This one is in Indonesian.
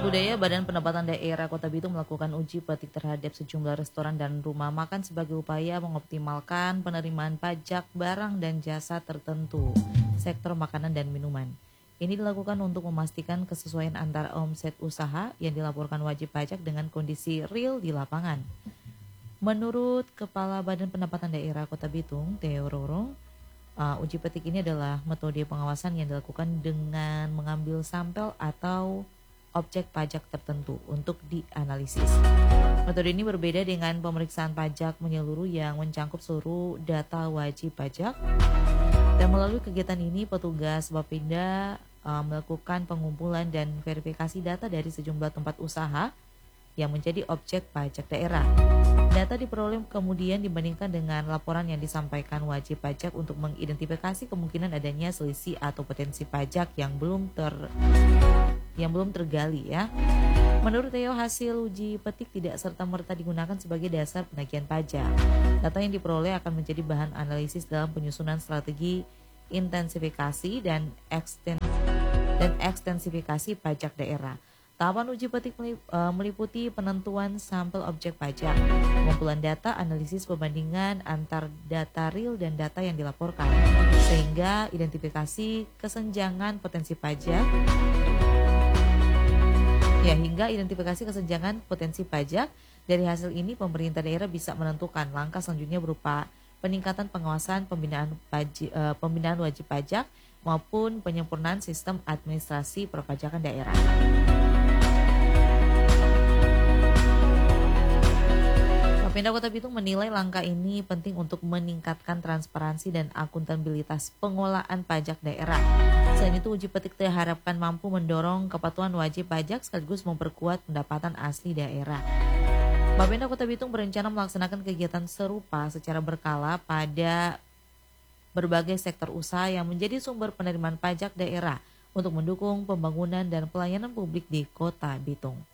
Budaya Badan Pendapatan Daerah Kota Bitung melakukan uji petik terhadap sejumlah restoran dan rumah makan sebagai upaya mengoptimalkan penerimaan pajak barang dan jasa tertentu, sektor makanan dan minuman. Ini dilakukan untuk memastikan kesesuaian antara omset usaha yang dilaporkan wajib pajak dengan kondisi real di lapangan. Menurut Kepala Badan Pendapatan Daerah Kota Bitung, Theo Rorong, uji petik ini adalah metode pengawasan yang dilakukan dengan mengambil sampel atau objek pajak tertentu untuk dianalisis. Metode ini berbeda dengan pemeriksaan pajak menyeluruh yang mencangkup seluruh data wajib pajak. Dan melalui kegiatan ini, petugas Bapenda melakukan pengumpulan dan verifikasi data dari sejumlah tempat usaha yang menjadi objek pajak daerah. Data diperoleh kemudian dibandingkan dengan laporan yang disampaikan wajib pajak untuk mengidentifikasi kemungkinan adanya selisih atau potensi pajak yang belum tergali ya. Menurut Theo, hasil uji petik tidak serta-merta digunakan sebagai dasar penagihan pajak. Data yang diperoleh akan menjadi bahan analisis dalam penyusunan strategi intensifikasi dan ekstensifikasi pajak daerah. Tahapan uji petik meliputi penentuan sampel objek pajak, pengumpulan data, analisis perbandingan antar data real dan data yang dilaporkan, sehingga identifikasi kesenjangan potensi pajak, potensi pajak. Dari hasil ini, pemerintah daerah bisa menentukan langkah selanjutnya berupa peningkatan pengawasan pembinaan wajib pajak maupun penyempurnaan sistem administrasi perpajakan daerah. Bapenda Kota Bitung menilai langkah ini penting untuk meningkatkan transparansi dan akuntabilitas pengolahan pajak daerah. Selain itu, uji petik diharapkan mampu mendorong kepatuhan wajib pajak sekaligus memperkuat pendapatan asli daerah. Bapenda Kota Bitung berencana melaksanakan kegiatan serupa secara berkala pada berbagai sektor usaha yang menjadi sumber penerimaan pajak daerah untuk mendukung pembangunan dan pelayanan publik di Kota Bitung.